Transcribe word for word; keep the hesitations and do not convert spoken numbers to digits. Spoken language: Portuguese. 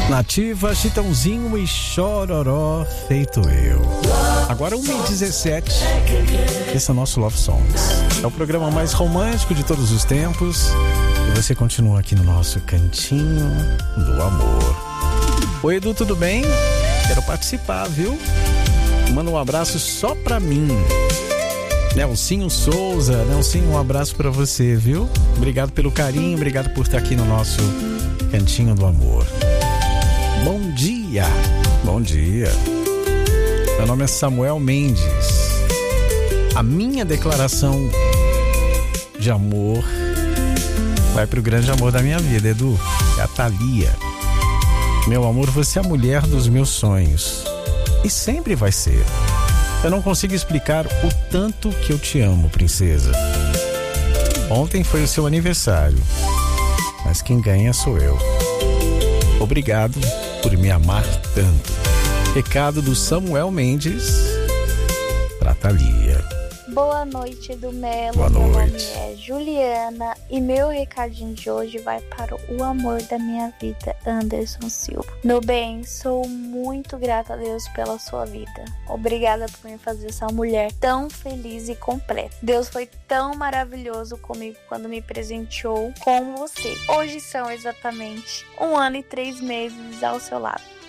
Nativa, Chitãozinho e Chororó, feito eu. Agora uma e dezessete. Esse é o nosso Love Songs. É o programa mais romântico de todos os tempos. E você continua aqui no nosso Cantinho do Amor. Oi, Edu, tudo bem? Quero participar, viu? Manda um abraço só pra mim. Nelsinho Souza, Nelsinho, um abraço pra você, viu? Obrigado pelo carinho, obrigado por estar aqui no nosso Cantinho do Amor. Bom dia, bom dia. Meu nome é Samuel Mendes. A minha declaração de amor vai pro grande amor da minha vida, Edu, é a Thalia. Meu amor, você é a mulher dos meus sonhos e sempre vai ser. Eu não consigo explicar o tanto que eu te amo, princesa. Ontem foi o seu aniversário, mas quem ganha sou eu. Obrigado por me amar tanto. Recado do Samuel Mendes pra Thalia. Boa noite, Edu Melo. Boa meu noite. nome é Juliana e meu recadinho de hoje vai para o amor da minha vida, Anderson Silva. Meu bem, sou muito grata a Deus pela sua vida. Obrigada por me fazer essa mulher tão feliz e completa. Deus foi tão maravilhoso comigo quando me presenteou com você. Hoje são exatamente um ano e três meses ao seu lado.